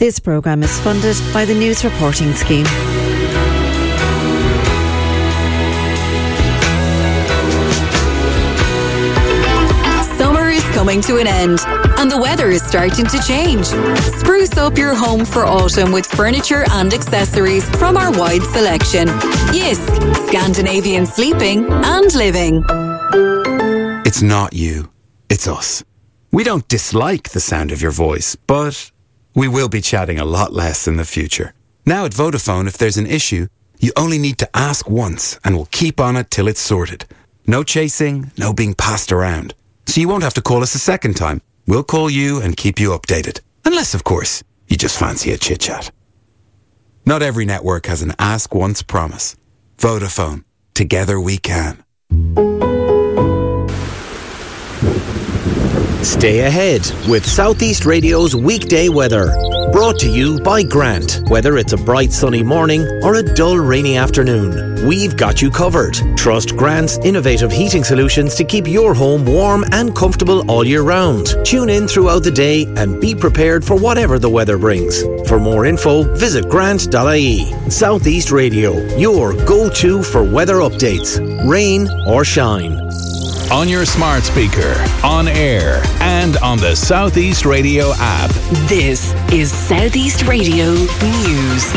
This programme is funded by the News Reporting Scheme. Summer is coming to an end and the weather is starting to change. Spruce up your home for autumn with furniture and accessories from our wide selection. Jysk, Scandinavian sleeping and living. It's not you, it's us. We don't dislike the sound of your voice, but we will be chatting a lot less in the future. Now at Vodafone, if there's an issue, you only need to ask once and we'll keep on it till it's sorted. No chasing, no being passed around. So you won't have to call us a second time. We'll call you and keep you updated. Unless, of course, you just fancy a chit-chat. Not every network has an ask once promise. Vodafone. Together we can. Stay ahead with Southeast Radio's weekday weather. Brought to you by Grant. Whether it's a bright sunny morning or a dull rainy afternoon, we've got you covered. Trust Grant's innovative heating solutions to keep your home warm and comfortable all year round. Tune in throughout the day and be prepared for whatever the weather brings. For more info, visit grant.ie. Southeast Radio, your go-to for weather updates, rain or shine. On your smart speaker, on air, and on the Southeast Radio app. This is Southeast Radio News.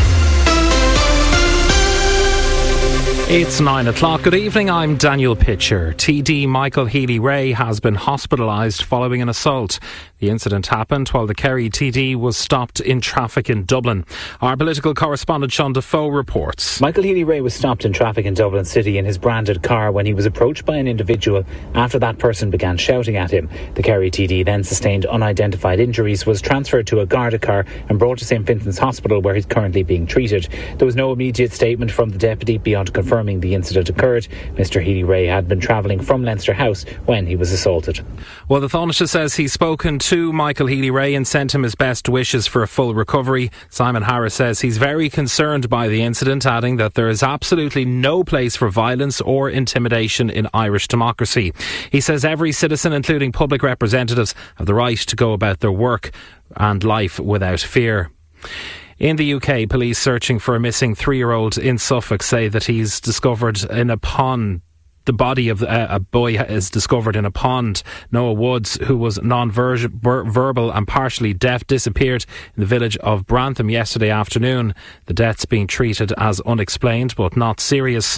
It's 9 o'clock. Good evening, I'm Daniel Pitcher. TD Michael Healy-Rae has been hospitalised following an assault. The incident happened while the Kerry TD was stopped in traffic in Dublin. Our political correspondent Sean Defoe reports. Michael Healy-Rae was stopped in traffic in Dublin City in his branded car when he was approached by an individual after that person began shouting at him. The Kerry TD then sustained unidentified injuries, was transferred to a Garda car and brought to St Vincent's Hospital where he's currently being treated. There was no immediate statement from the deputy beyond confirming the incident occurred. Mr Healy-Rae had been travelling from Leinster House when he was assaulted. Well, the Taoiseach says he's spoken to Michael Healy-Rae and sent him his best wishes for a full recovery. Simon Harris says he's very concerned by the incident, adding that there is absolutely no place for violence or intimidation in Irish democracy. He says every citizen, including public representatives, have the right to go about their work and life without fear. In the UK, police searching for a missing 3-year-old in Suffolk say that he's discovered in a pond. The body of a boy is discovered in a pond. Noah Woods, who was non-verbal and partially deaf, disappeared in the village of Brantham yesterday afternoon. The death's being treated as unexplained but not serious.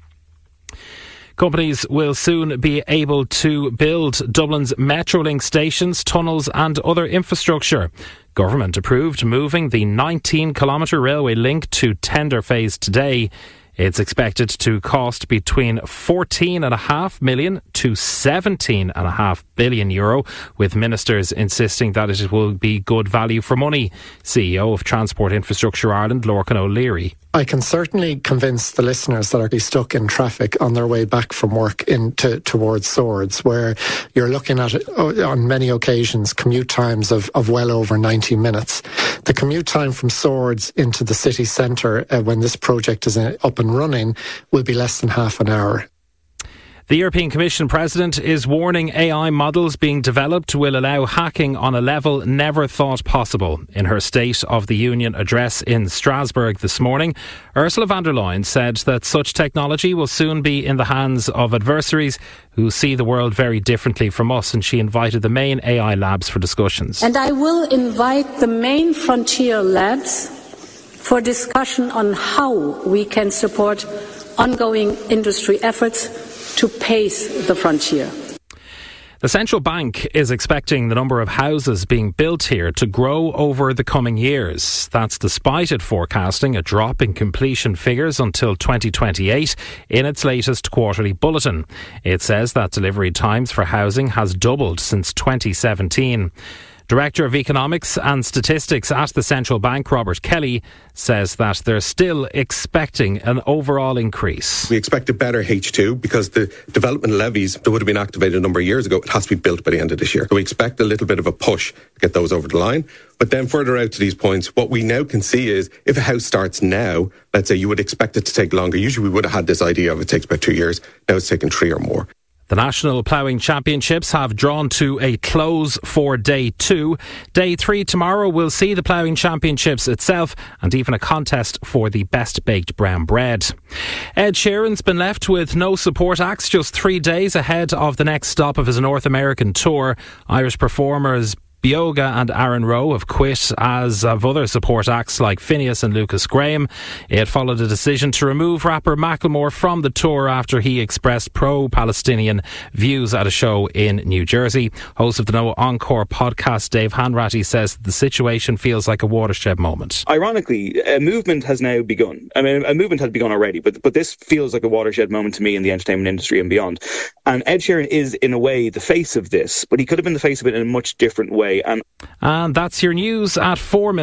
Companies will soon be able to build Dublin's Metrolink stations, tunnels and other infrastructure. Government approved moving the 19-kilometre railway link to tender phase today. It's expected to cost between 14.5 million to 17.5 billion euro, with ministers insisting that it will be good value for money. CEO of Transport Infrastructure Ireland, Lorcan O'Leary. I can certainly convince the listeners that are stuck in traffic on their way back from work towards Swords, where you're looking at, on many occasions, commute times of well over 90 minutes. The commute time from Swords into the city centre when this project is up and running will be less than half an hour. The European Commission President is warning AI models being developed will allow hacking on a level never thought possible. In her State of the Union address in Strasbourg this morning, Ursula von der Leyen said that such technology will soon be in the hands of adversaries who see the world very differently from us, and she invited the main AI labs for discussions. And I will invite the main frontier labs for discussion on how we can support ongoing industry efforts to pace the frontier. The central bank is expecting the number of houses being built here to grow over the coming years. That's despite it forecasting a drop in completion figures until 2028 in its latest quarterly bulletin. It says that delivery times for housing has doubled since 2017. Director of Economics and Statistics at the Central Bank, Robert Kelly, says that they're still expecting an overall increase. We expect a better H2 because the development levies that would have been activated a number of years ago, it has to be built by the end of this year. So we expect a little bit of a push to get those over the line. But then further out to these points, what we now can see is if a house starts now, let's say you would expect it to take longer. Usually we would have had this idea of it takes about 2 years. Now it's taken 3 or more. The National Ploughing Championships have drawn to a close for Day 2. Day 3 tomorrow will see the Ploughing Championships itself and even a contest for the best baked brown bread. Ed Sheeran's been left with no support acts just 3 days ahead of the next stop of his North American tour. Irish performers Bioga and Aaron Rowe have quit, as have other support acts like Phineas and Lucas Graham. It followed a decision to remove rapper Macklemore from the tour after he expressed pro-Palestinian views at a show in New Jersey. Host of the No Encore podcast, Dave Hanratty, says the situation feels like a watershed moment. Ironically, a movement has now begun. I mean, a movement had begun already, but this feels like a watershed moment to me in the entertainment industry and beyond. And Ed Sheeran is, in a way, the face of this, but he could have been the face of it in a much different way. And that's your news at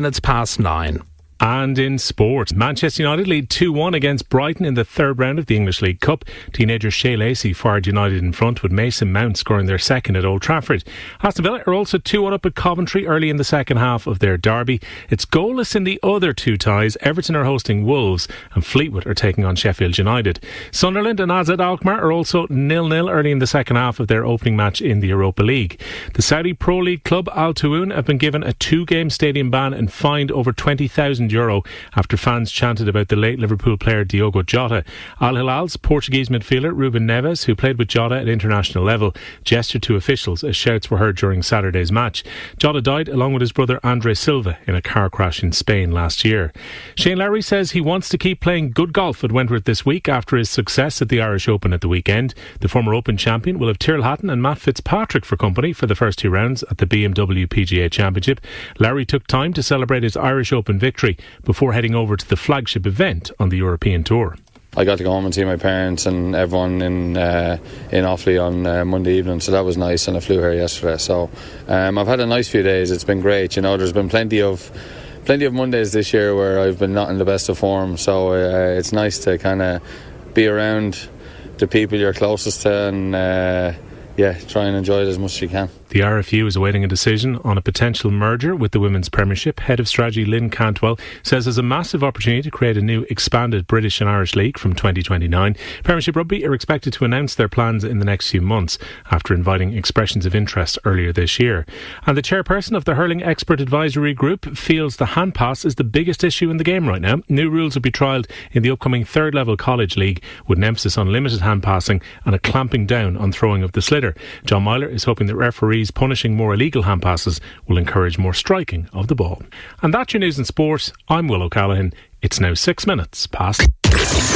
9:04. And in sport, Manchester United lead 2-1 against Brighton in the third round of the English League Cup. Teenager Shea Lacey fired United in front, with Mason Mount scoring their second at Old Trafford. Aston Villa are also 2-1 up at Coventry early in the second half of their derby. It's goalless in the other two ties. Everton are hosting Wolves and Fleetwood are taking on Sheffield United. Sunderland and AZ Alkmaar are also 0-0 early in the second half of their opening match in the Europa League. The Saudi Pro League club Al Taawoun have been given a 2-game stadium ban and fined over €20,000 after fans chanted about the late Liverpool player Diogo Jota. Al Hilal's Portuguese midfielder Ruben Neves, who played with Jota at international level, gestured to officials as shouts were heard during Saturday's match. Jota died along with his brother Andre Silva in a car crash in Spain last year. Shane Lowry says he wants to keep playing good golf at Wentworth this week after his success at the Irish Open at the weekend. The former Open champion will have Tyrrell Hatton and Matt Fitzpatrick for company for the first two rounds at the BMW PGA Championship. Lowry took time to celebrate his Irish Open victory before heading over to the flagship event on the European Tour. I got to go home and see my parents and everyone in Offaly on Monday evening, so that was nice, and I flew here yesterday. So I've had a nice few days. It's been great. You know, there's been plenty of Mondays this year where I've been not in the best of form, so it's nice to kind of be around the people you're closest to and try and enjoy it as much as you can. The RFU is awaiting a decision on a potential merger with the Women's Premiership. Head of Strategy Lynn Cantwell says there's a massive opportunity to create a new expanded British and Irish League from 2029. Premiership Rugby are expected to announce their plans in the next few months after inviting expressions of interest earlier this year. And the chairperson of the Hurling Expert Advisory Group feels the hand pass is the biggest issue in the game right now. New rules will be trialled in the upcoming third level college league with an emphasis on limited hand passing and a clamping down on throwing of the sliotar. John Myler is hoping that referees punishing more illegal hand passes will encourage more striking of the ball. And that's your news and sport. I'm Will O'Callaghan. It's now 6 minutes past.